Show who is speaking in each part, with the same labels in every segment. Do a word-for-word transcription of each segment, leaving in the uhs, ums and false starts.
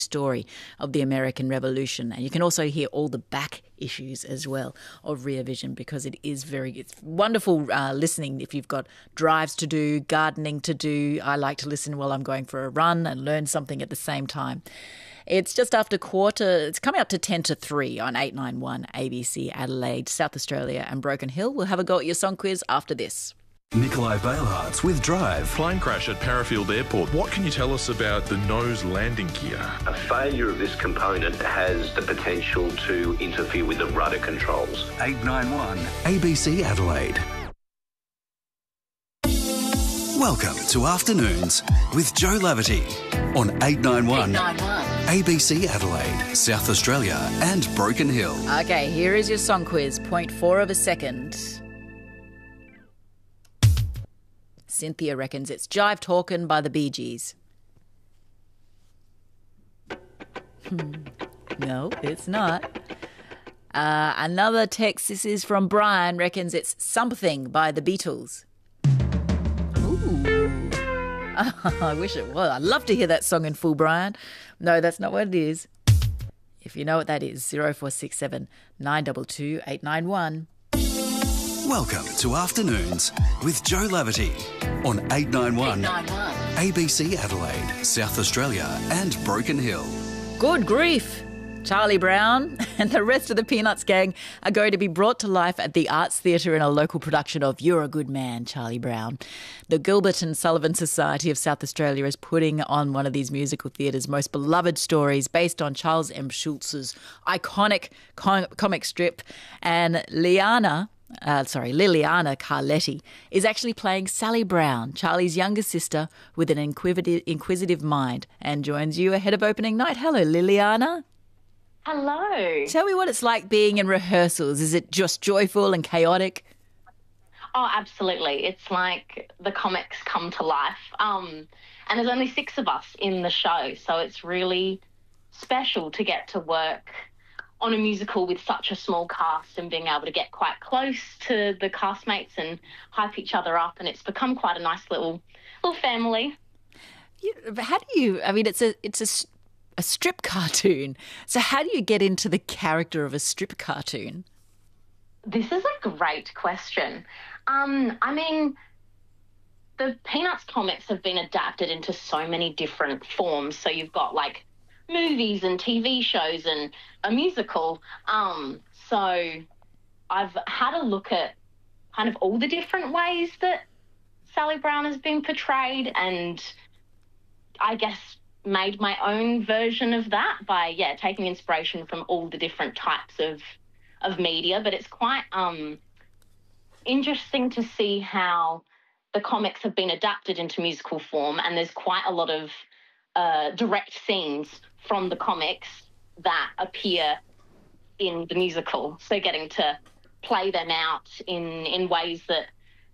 Speaker 1: story of the American Revolution. And you can also hear all the back issues as well of Rear Vision, because it is very it's wonderful uh, listening if you've got drives to do, gardening to do. I like to listen while I'm going for a run and learn something at the same time. It's just after quarter, it's coming up to ten to three on eight nine one A B C Adelaide, South Australia and Broken Hill. We'll have a go at your song quiz after this.
Speaker 2: Nikolai Bailhartz with Drive.
Speaker 3: Plane crash at Parafield Airport. What can you tell us about the nose landing gear?
Speaker 4: A failure of this component has the potential to interfere with the rudder controls.
Speaker 2: eight nine one A B C Adelaide. Welcome to Afternoons with Joe Laverty on eight nine one A B C Adelaide, South Australia and Broken Hill.
Speaker 1: Okay, here is your song quiz. Point four of a second. Cynthia reckons it's Jive Talkin' by the Bee Gees. Hmm. No, it's not. Uh, another text, this is from Brian, reckons it's Something by the Beatles. Ooh. Oh, I wish it was. I'd love to hear that song in full, Brian. No, that's not what it is. If you know what that is, zero four six seven nine two two eight nine one.
Speaker 2: Welcome to Afternoons with Joe Laverty on eight nine one A B C Adelaide, South Australia and Broken Hill.
Speaker 1: Good grief! Charlie Brown and the rest of the Peanuts gang are going to be brought to life at the Arts Theatre in a local production of You're a Good Man, Charlie Brown. The Gilbert and Sullivan Society of South Australia is putting on one of these musical theatre's most beloved stories based on Charles M. Schulz's iconic com- comic strip, and Liana... Uh, sorry, Liliana Carletti is actually playing Sally Brown, Charlie's younger sister with an inquisitive, inquisitive mind, and joins you ahead of opening night. Hello, Liliana.
Speaker 5: Hello.
Speaker 1: Tell me what it's like being in rehearsals. Is it just joyful and chaotic?
Speaker 5: Oh, absolutely. It's like the comics come to life. Um, and there's only six of us in the show, so it's really special to get to work on a musical with such a small cast and being able to get quite close to the castmates and hype each other up, and it's become quite a nice little little family.
Speaker 1: Yeah, how do you, I mean, it's a it's a, a strip cartoon, so how do you get into the character of a strip cartoon?
Speaker 5: This is a great question. Um, I mean, the Peanuts comics have been adapted into so many different forms, so you've got like movies and T V shows and a musical. Um, so I've had a look at kind of all the different ways that Sally Brown has been portrayed, and I guess made my own version of that by, yeah, taking inspiration from all the different types of of media. But it's quite um, interesting to see how the comics have been adapted into musical form, and there's quite a lot of uh, direct scenes from the comics that appear in the musical. So getting to play them out in, in ways that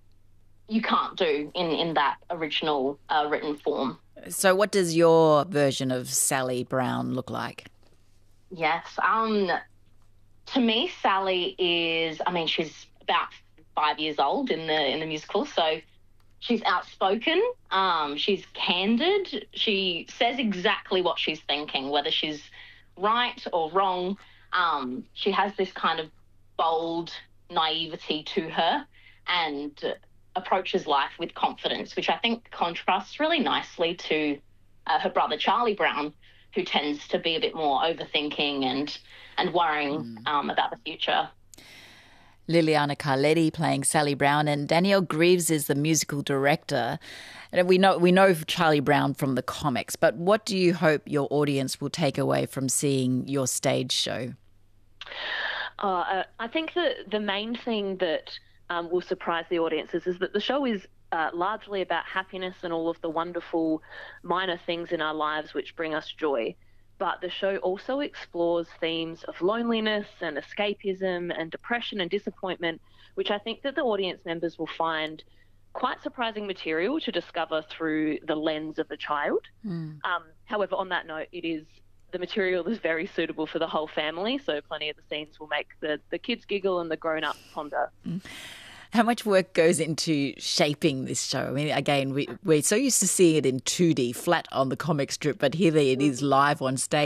Speaker 5: you can't do in, in that original uh, written form.
Speaker 1: So what does your version of Sally Brown look like?
Speaker 5: Yes. Um, to me, Sally is, I mean, she's about five years old in the in the musical, so she's outspoken, um, she's candid, she says exactly what she's thinking, whether she's right or wrong. Um, she has this kind of bold naivety to her and uh, approaches life with confidence, which I think contrasts really nicely to uh, her brother Charlie Brown, who tends to be a bit more overthinking and, and worrying mm. um, about the future.
Speaker 1: Liliana Carletti playing Sally Brown, and Danielle Greaves is the musical director. And we know we know Charlie Brown from the comics, but what do you hope your audience will take away from seeing your stage show?
Speaker 6: Uh, uh, I think that the main thing that um, will surprise the audiences is that the show is uh, largely about happiness and all of the wonderful minor things in our lives which bring us joy. But the show also explores themes of loneliness and escapism and depression and disappointment, which I think that the audience members will find quite surprising material to discover through the lens of a child. Mm. Um, however, on that note, it is the material is very suitable for the whole family, so plenty of the scenes will make the, the kids giggle and the grown-ups ponder. Mm.
Speaker 1: How much work goes into shaping this show? I mean, again, we, we're so used to seeing it in two D, flat on the comic strip, but here it is live on stage.